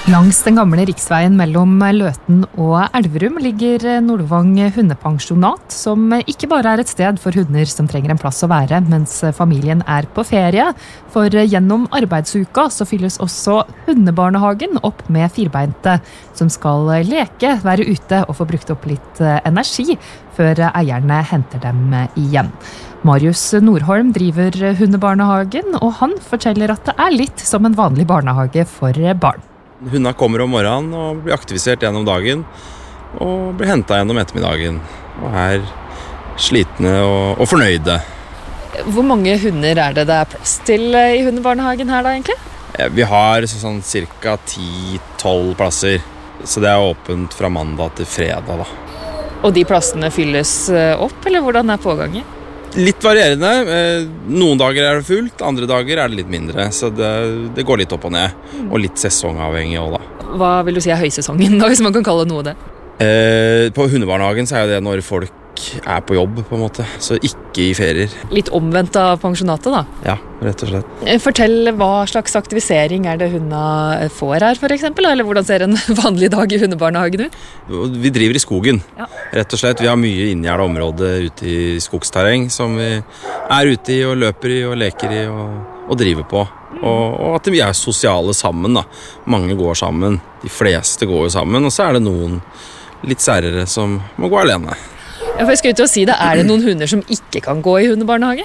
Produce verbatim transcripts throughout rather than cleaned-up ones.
Langs den gamle riksveien mellom Løten og Elverum ligger Nordvang hundepensjonat, som ikke bare er et sted for hunder som trenger en plass å være mens familien er på ferie. For gjennom arbeidsuka så fylles også hundebarnehagen opp med firbeinte, som skal leke, være ute og få brukt opp litt energi før eierne henter dem igjen. Marius Nordholm driver hundebarnehagen, og han forteller at det er litt som en vanlig barnehage for barn. Hundene kommer om morgenen og blir aktivisert gjennom dagen og blir hentet gjennom ettermiddagen og er slitne og, og fornøyde. Hvor mange hunder er det det er plass til i hundebarnehagen her da egentlig? Vi har sånn cirka ti tolv plasser, så det er åpent fra mandag til fredag da. Og de plassene fylles opp, eller hvordan er pågangen? Litt varierende. Noen dager er det fullt, andre dager er det litt mindre, så det, det går litt opp og ned, og litt sesongavhengig også da. Hva vil du si er høysesongen da, hvis man kan kalle noe det? Eh, på hundebarnehagen så er det når folk er på jobb på en måte, så ikke i ferier. Litt omvendt av pensjonatet da? Ja, rett og slett. Fortell hva slags aktivisering er det hundene får her for eksempel, eller hvordan ser en vanlig dag i hundebarnehagen ut? Vi driver i skogen, ja. Rett og slett. Vi har mye inngjerdet område ute i skogsterreng som vi er ute i og løper i og leker i og, og driver på. Mm. Og, og at vi er sosiale sammen da. Mange går sammen, de fleste går jo sammen, og så er det noen litt særere som må gå alene. Ja, for jeg skal ut og si det, er det noen hunder som ikke kan gå i hundebarnehage?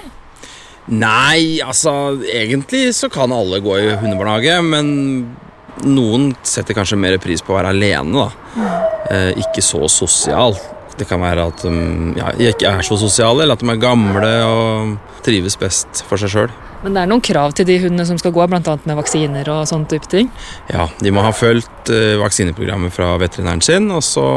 Nei, altså egentlig så kan alle gå i hundebarnehage, men noen setter kanskje mer pris på å være alene da. Eh, ikke så sosial. Det kan være at de ja, ikke er så sosiale, eller at de er gamle og trives best for seg selv. Men det er noen krav til de hundene som skal gå, blant annet med vaksiner og sånne type ting? Ja, de må ha fulgt eh, vaksineprogrammet fra veterinæren sin, og så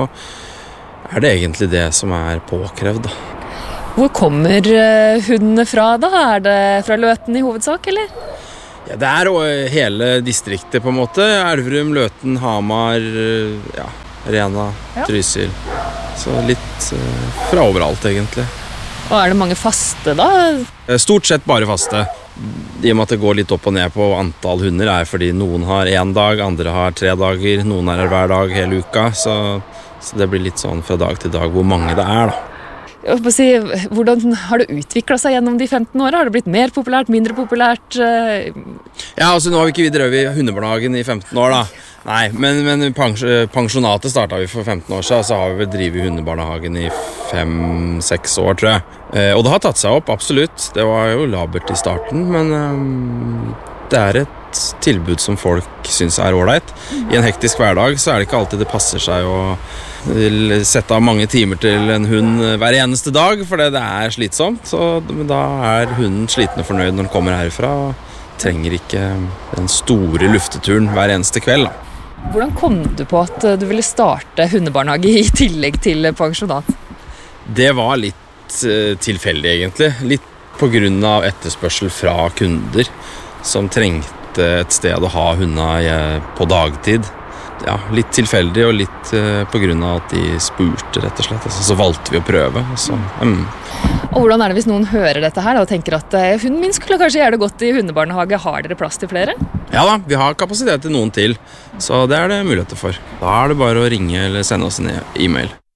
er det egentlig det som er påkrevd da. Hvor kommer hundene fra da? Er det fra Løten i hovedsak, eller? Ja, det er hele distriktet på en måte. Elverum, Løten, Hamar, ja, Rena, ja. Trysil. Så litt uh, fra overalt egentlig. Og er det mange faste da? Stort sett bare faste. I og med at det går litt opp og ned på antall hunder er fordi noen har en dag, andre har tre dager, noen er her hver dag hele uka, så, så det blir litt sånn fra dag til dag hvor mange det er da. Jeg må si, hvordan har det utviklet seg gjennom de femten årene? Har det blitt mer populært, mindre populært? Ja, altså nå har vi ikke vi drevet i hundebarnehagen i femten år da. Nei, men, men pensjonatet startet vi for femten år siden, så har vi vel drivet i hundebarnehagen i fem seks år, tror jeg. Eh, og det har tatt seg opp, absolutt. Det var jo labert i starten, men um, det er et tilbud som folk synes er ordentlig. I en hektisk hverdag så er det ikke alltid det passer seg å sette av mange timer til en hund hver eneste dag, for det er slitsomt. Så da er hunden sliten og fornøyd når den kommer herfra, og trenger ikke den store lufteturen hver eneste kveld da. Hvordan kom du på at du ville starte hundebarnehage i tillegg til pensjonat? Det var litt uh, tilfeldig egentlig. Litt på grunn av etterspørsel fra kunder som trengte et sted å ha hundene på dagtid. Ja, litt tilfeldig og litt uh, på grunn av at de spurte rett og slett. Altså, så valgte vi å prøve. Så, um. Og hvordan er det hvis noen hører dette her da, og tenker at uh, hunden min skulle kanskje gjøre det godt i hundebarnehage? Har dere plass til flere? Ja da, vi har kapasitet til noen til, så det er det muligheter for. Da er det bare å ringe eller sende oss en e-mail.